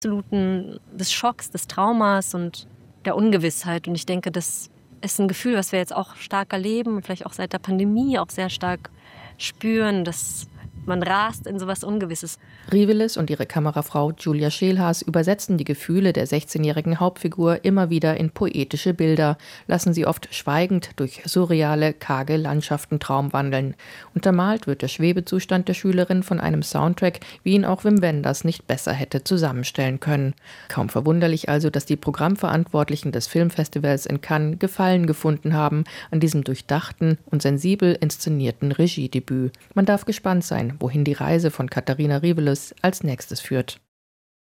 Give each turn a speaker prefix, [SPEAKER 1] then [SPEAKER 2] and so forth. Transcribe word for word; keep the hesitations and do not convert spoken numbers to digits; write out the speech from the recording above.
[SPEAKER 1] absoluten des Schocks, des Traumas und der Ungewissheit. Und ich denke, das ist ein Gefühl, was wir jetzt auch stark erleben und vielleicht auch seit der Pandemie auch sehr stark spüren, dass man rast in sowas Ungewisses.
[SPEAKER 2] Riveles und ihre Kamerafrau Julia Scheelhaas übersetzen die Gefühle der sechzehnjährigen Hauptfigur immer wieder in poetische Bilder, lassen sie oft schweigend durch surreale, karge Landschaften traumwandeln. Untermalt wird der Schwebezustand der Schülerin von einem Soundtrack, wie ihn auch Wim Wenders nicht besser hätte zusammenstellen können. Kaum verwunderlich also, dass die Programmverantwortlichen des Filmfestivals in Cannes Gefallen gefunden haben an diesem durchdachten und sensibel inszenierten Regiedebüt. Man darf gespannt sein, wohin die Reise von Katharina Riveles als nächstes führt.